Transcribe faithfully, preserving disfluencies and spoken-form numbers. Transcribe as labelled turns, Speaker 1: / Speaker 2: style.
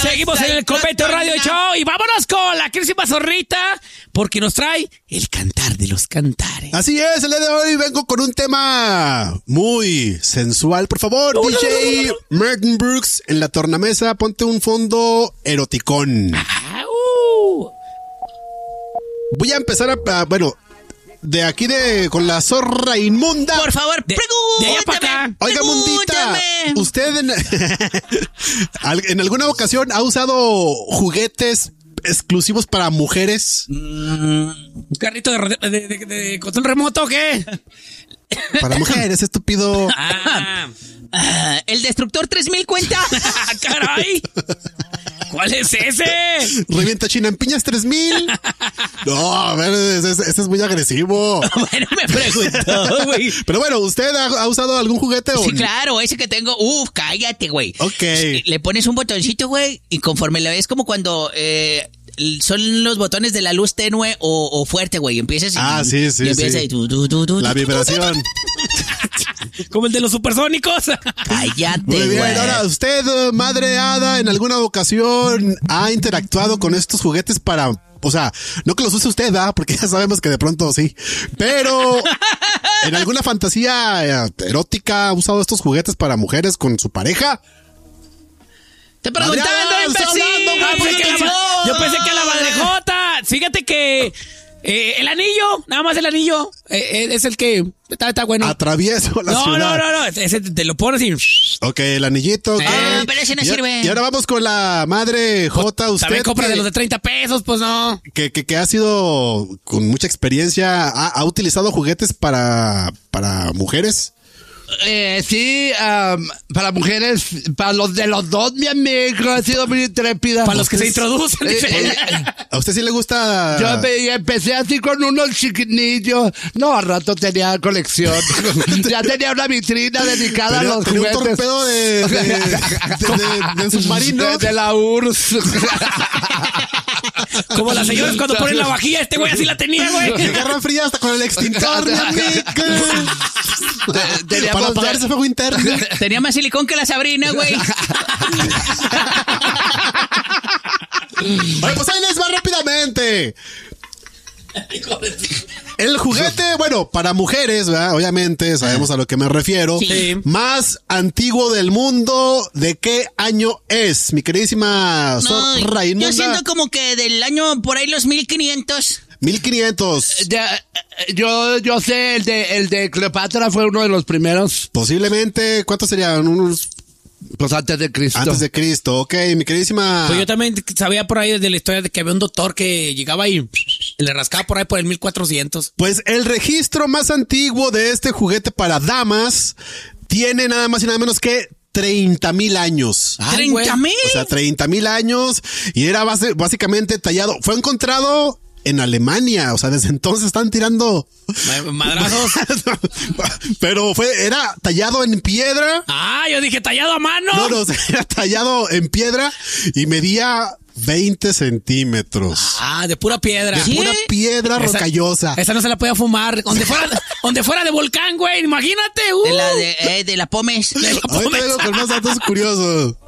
Speaker 1: Seguimos en el Cometo Radio Show y vámonos con la querísima zorrita porque nos trae el cantar de los cantares.
Speaker 2: Así es, el día de hoy vengo con un tema muy sensual. Por favor,
Speaker 1: uh,
Speaker 2: D J
Speaker 1: uh, uh, uh.
Speaker 2: Merton Brooks en la tornamesa, ponte un fondo eroticón.
Speaker 1: Ah, uh.
Speaker 2: Voy a empezar a, a bueno, de aquí de con la zorra inmunda.
Speaker 3: Por favor,
Speaker 1: de,
Speaker 3: pregúntame.
Speaker 1: De allá para acá.
Speaker 2: Oiga, mundita, ¿usted en, en alguna ocasión ha usado juguetes exclusivos para mujeres?
Speaker 1: ¿Un carrito de, de, de, de, de control remoto o qué?
Speaker 2: Para mujeres, estúpido.
Speaker 1: Ah.
Speaker 3: Ah, ¿el destructor tres mil cuenta?
Speaker 1: ¡Caray! ¿Cuál es ese?
Speaker 2: ¿Revienta China en piñas tres mil? No, a ver, ese, ese es muy agresivo.
Speaker 3: Bueno, me preguntó, güey.
Speaker 2: Pero bueno, ¿usted ha, ha usado algún juguete o
Speaker 3: Sí, claro, ese que tengo. Uf, cállate, güey.
Speaker 2: Ok.
Speaker 3: Le pones un botoncito, güey, y conforme lo ves, como cuando eh, son los botones de la luz tenue o, o fuerte, güey. Empiezas y,
Speaker 2: Ah, sí, sí,
Speaker 3: y empieza
Speaker 2: sí.
Speaker 3: y tu, tu, tu, tu,
Speaker 2: La
Speaker 3: tu,
Speaker 2: vibración.
Speaker 1: Como el de los supersónicos.
Speaker 3: Cállate,
Speaker 2: Muy bien,
Speaker 3: güey.
Speaker 2: ahora, ¿usted, madre hada, en alguna ocasión ha interactuado con estos juguetes para... O sea, no que los use usted, ¿verdad? Porque ya sabemos que de pronto sí. Pero, ¿en alguna fantasía erótica ha usado estos juguetes para mujeres con su pareja?
Speaker 3: Te preguntando,
Speaker 2: Adrián,
Speaker 3: imbécil.
Speaker 2: está hablando,
Speaker 1: Ah, pensé que la
Speaker 3: Por
Speaker 1: ma-
Speaker 3: favor.
Speaker 1: yo pensé que la madrejota. Fíjate que eh, el anillo, nada más el anillo, eh, eh, es el que está, está bueno.
Speaker 2: Atravieso la
Speaker 1: No,
Speaker 2: ciudad.
Speaker 1: no, no, no, ese te lo pones y...
Speaker 2: Ok, el anillito. ok.
Speaker 3: Ah, pero ese no
Speaker 2: y, a-
Speaker 3: sirve.
Speaker 2: Y ahora vamos con la madre J. Usted
Speaker 1: También compra
Speaker 2: que,
Speaker 1: de los de treinta pesos, pues no.
Speaker 2: que, que, que ha sido con mucha experiencia, ha, ha utilizado juguetes para, para mujeres.
Speaker 4: Eh, sí, um, para mujeres, para los de los dos, mi amigo, ha sido muy intrépida.
Speaker 1: Para los que se introducen.
Speaker 4: Eh,
Speaker 1: dice.
Speaker 4: eh,
Speaker 2: ¿A usted sí le gusta?
Speaker 4: Yo me- empecé así con unos chiquinillos. No, al rato tenía colección. Ya tenía una vitrina dedicada
Speaker 2: Tenía-
Speaker 4: a los
Speaker 2: tenía un
Speaker 4: juguetes.
Speaker 2: torpedo de, de, de, de- de submarino.
Speaker 4: De, de la U R S.
Speaker 1: Como las señoras cuando ponen la vajilla, este güey así la tenía,
Speaker 2: Que
Speaker 1: güey.
Speaker 2: agarran fría hasta con el extintor, mi amigo.
Speaker 4: Te- teníamos
Speaker 2: Para apagar
Speaker 4: de-
Speaker 2: ese fuego interno.
Speaker 3: Tenía más silicón que la Sabrina, güey.
Speaker 2: Oye, pues ahí les va rápidamente. El juguete, bueno, para mujeres, ¿verdad? Obviamente, sabemos a lo que me refiero.
Speaker 1: Sí.
Speaker 2: Más antiguo del mundo, ¿de qué año es? Mi queridísima
Speaker 3: No,
Speaker 2: zorra
Speaker 3: yo
Speaker 2: inmunda.
Speaker 3: siento como que del año por ahí los mil quinientos.
Speaker 2: mil quinientos.
Speaker 4: Ya, eh, yo, yo sé, el de, el de Cleopatra fue uno de los primeros,
Speaker 2: Posiblemente, ¿cuántos serían? Unos
Speaker 4: pues antes de Cristo.
Speaker 2: antes de Cristo. Ok, mi queridísima.
Speaker 1: Pues yo también sabía por ahí de la historia de que había un doctor que llegaba y le rascaba por ahí por el mil cuatrocientos.
Speaker 2: Pues el registro más antiguo de este juguete para damas tiene nada más y nada menos que treinta mil años.
Speaker 1: Ay, güey.
Speaker 3: ¿treinta mil?
Speaker 2: O sea, treinta mil años y era base- básicamente tallado. Fue encontrado en Alemania, o sea, desde entonces están tirando
Speaker 1: Ma- Madrazos.
Speaker 2: pero fue, era tallado en piedra.
Speaker 1: Ah, yo dije tallado a mano.
Speaker 2: No, no, o sea, era tallado en piedra y medía veinte centímetros.
Speaker 1: Ah, de pura piedra.
Speaker 2: De pura piedra
Speaker 1: Esa-
Speaker 2: rocallosa.
Speaker 1: Esa no se la podía fumar. Donde fuera, donde fuera de volcán, güey. Imagínate. Uh.
Speaker 3: De la, de, eh, de la Pomes.
Speaker 1: De la
Speaker 2: Ahorita
Speaker 1: Pomes.
Speaker 2: vengo con más datos curiosos.